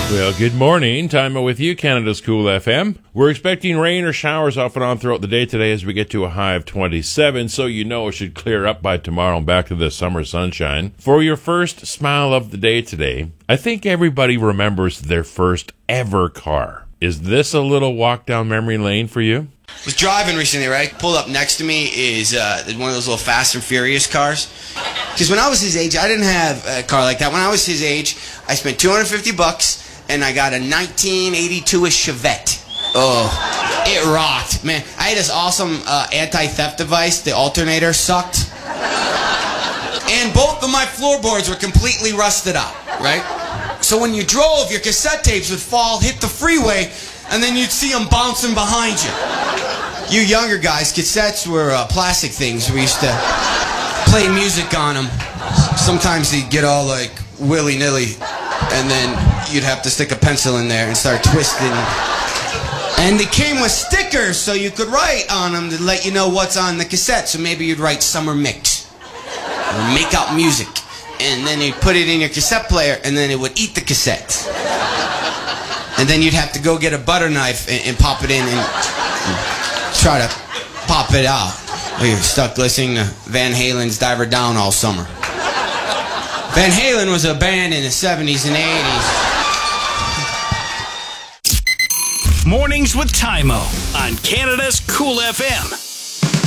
Well, good morning. Time with you, Canada's Cool FM. We're expecting rain or showers off and on throughout the day today as we get to a high of 27, so you know it should clear up by tomorrow and back to the summer sunshine. For your first smile of the day today, I think everybody remembers their first ever car. Is this a little walk down memory lane for you? I was driving recently, right? Pulled up next to me is one of those little Fast and Furious cars. Because when I was his age, I didn't have a car like that. When I was his age, I spent $250 and I got a 1982-ish Chevette. Oh, it rocked, man. I had this awesome anti-theft device. The alternator sucked. And both of my floorboards were completely rusted out, right? So when you drove, your cassette tapes would fall, hit the freeway, and then you'd see them bouncing behind you. You younger guys, cassettes were plastic things. We used to play music on them. Sometimes they'd get all like willy-nilly, and then you'd have to stick a pencil in there and start twisting. And they came with stickers so you could write on them to let you know what's on the cassette. So maybe you'd write Summer Mix or Make Out Music. And then you'd put it in your cassette player, and then it would eat the cassette. And then you'd have to go get a butter knife and pop it in and try to pop it out. Or you're stuck listening to Van Halen's Diver Down all summer. Van Halen was a band in the 70s and 80s. Mornings with Tymo on Canada's Cool FM.